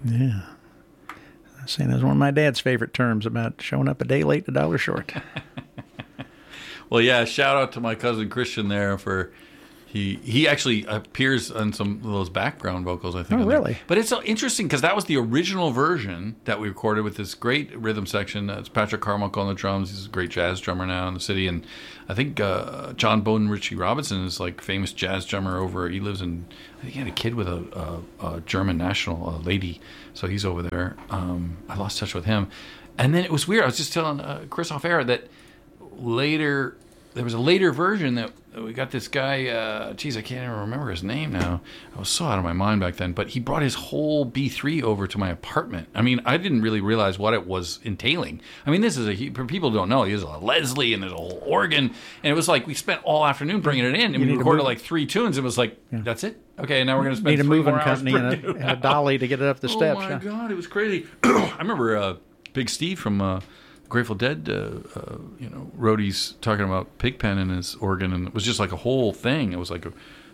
Yeah. Saying that's one of my dad's favorite terms about showing up a day late, $1 short. Well, yeah, shout out to my cousin Christian there for he actually appears on some of those background vocals, I think. Oh, really? But it's so interesting because that was the original version that we recorded with this great rhythm section. It's Patrick Carmichael on the drums. He's a great jazz drummer now in the city, and I think John Bowden Ritchie Robinson is like famous jazz drummer over. He lives in. I think he had a kid with a German national, a lady, so he's over there. I lost touch with him, and then it was weird. I was just telling Chris off air that later. There was a later version that we got this guy, I can't even remember his name now. I was so out of my mind back then, but he brought his whole B3 over to my apartment. I mean, I didn't really realize what it was entailing. I mean, this is for people who don't know, there's a Leslie and there's a whole organ, and it was like we spent all afternoon bringing it in, and we recorded like 3 tunes. It was like, that's it? Okay, now we're going to spend 3 more hours. Need a moving company and a dolly to get it up the steps. Oh my God, it was crazy. I remember Big Steve from... Grateful Dead, roadies talking about Pigpen and his organ, and it was just like a whole thing. It was like,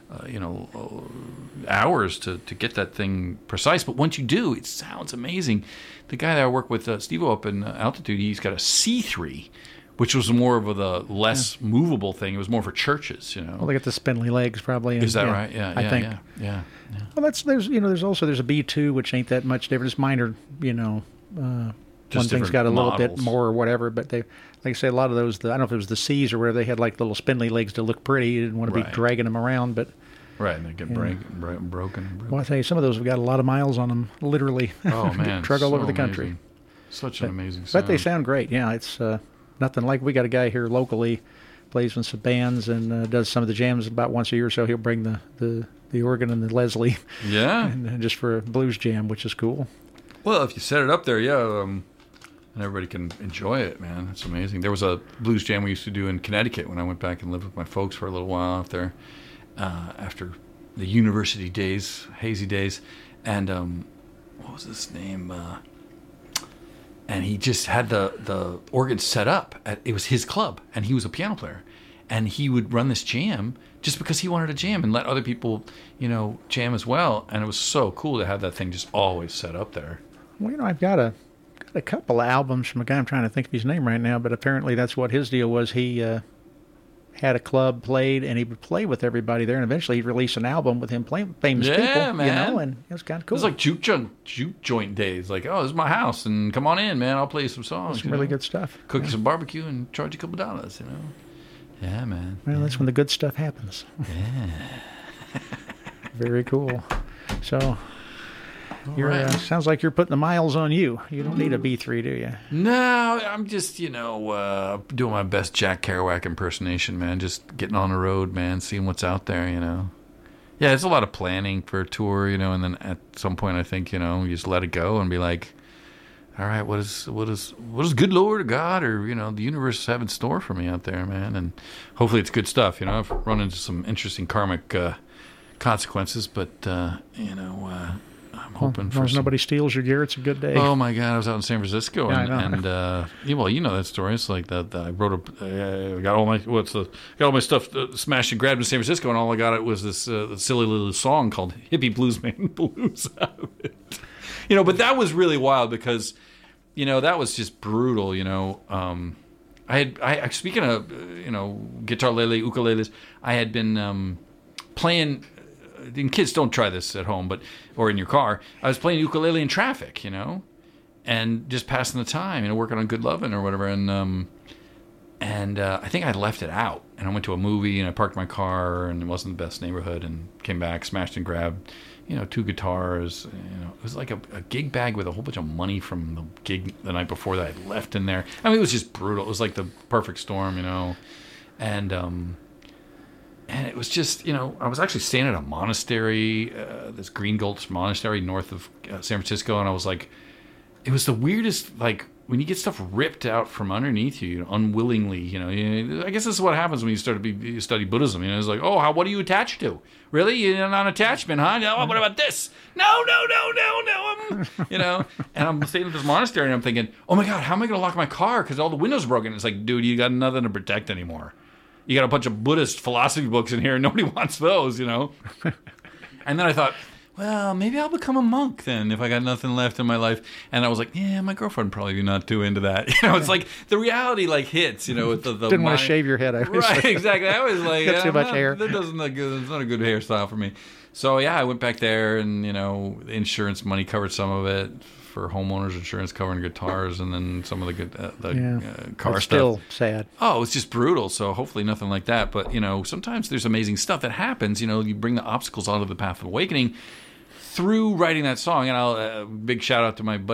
hours to get that thing precise. But once you do, it sounds amazing. The guy that I work with, Steve-O up in Altitude, he's got a C3, which was more of the less movable thing. It was more for churches, Well, they got the spindly legs, probably. Is that right? Yeah, I think. Yeah. Well, there's a B2, which ain't that much different. It's minor, one thing's got a little bit more or whatever, but they, like I say, a lot of those, I don't know if it was the C's or where they had like little spindly legs to look pretty. You didn't want to be dragging them around, but... Right, and they get broken. Well, I tell you, some of those have got a lot of miles on them, literally. Oh, man. Truck all over the country. Such an amazing sound. But they sound great, yeah. It's nothing like... We got a guy here locally, plays in some bands and does some of the jams about once a year or so. He'll bring the organ and the Leslie. Yeah. and just for a blues jam, which is cool. Well, if you set it up there, and everybody can enjoy it, man. It's amazing. There was a blues jam we used to do in Connecticut when I went back and lived with my folks for a little while out there after the university days, hazy days. And what was his name? And he just had the organ set up. It was his club, and he was a piano player. And he would run this jam just because he wanted to jam and let other people, jam as well. And it was so cool to have that thing just always set up there. Well, I've got a couple of albums from a guy, I'm trying to think of his name right now, but apparently that's what his deal was. He had a club, played, and he would play with everybody there, and eventually he'd release an album with him playing famous people, man. And it was kind of cool. It was like juke joint days. Like, oh, this is my house, and come on in, man. I'll play you some songs. Some really good stuff. Cook you some barbecue and charge you a couple dollars, Yeah, man. Well, that's when the good stuff happens. Yeah. Very cool. So... Right. Sounds like you're putting the miles on you. You don't need a B3, do you? No, I'm just, doing my best Jack Kerouac impersonation, man. Just getting on the road, man, seeing what's out there, Yeah, it's a lot of planning for a tour, and then at some point I think, you just let it go and be like, all right, what is good Lord or God or, the universe have in store for me out there, man? And hopefully it's good stuff, I've run into some interesting karmic consequences, but, I'm hoping as long as nobody steals your gear, it's a good day. Oh my God, I was out in San Francisco, I know. that story. It's like that. I got all my stuff smashed and grabbed in San Francisco, and all I got was this silly little song called "Hippie Bluesman Blues" out of it. But that was really wild because, that was just brutal. I speaking of guitar, ukuleles, I had been playing. And kids, don't try this at home, or in your car. I was playing ukulele in traffic, and just passing the time, working on Good Lovin' or whatever. And I think I left it out, and I went to a movie, and I parked my car, and it wasn't the best neighborhood, and came back, smashed and grabbed, 2 guitars. It was like a gig bag with a whole bunch of money from the gig the night before that I'd left in there. I mean, it was just brutal. It was like the perfect storm, And it was just, I was actually staying at a monastery, this Green Gulch Monastery north of San Francisco, and I was like, it was the weirdest, like, when you get stuff ripped out from underneath you, unwillingly, I guess this is what happens when you study Buddhism, it's like, oh, what are you attached to? Really? You're not attachment, huh? Oh, what about this? No, and I'm staying at this monastery, and I'm thinking, oh my God, how am I going to lock my car? Because all the windows are broken. It's like, dude, you got nothing to protect anymore. You got a bunch of Buddhist philosophy books in here, and nobody wants those, And then I thought, well, maybe I'll become a monk then if I got nothing left in my life. And I was like, yeah, my girlfriend probably not too into that. It's like the reality like hits, with the didn't want to shave your head. Right, exactly. I was like, got too much hair. That doesn't look good. It's not a good hairstyle for me. So yeah, I went back there, and insurance money covered some of it for homeowners insurance, covering guitars, and then some of the good car stuff. Still sad. Oh, it's just brutal. So hopefully nothing like that. But sometimes there's amazing stuff that happens. You bring the obstacles onto the path of awakening through writing that song. And I'll big shout out to my buddy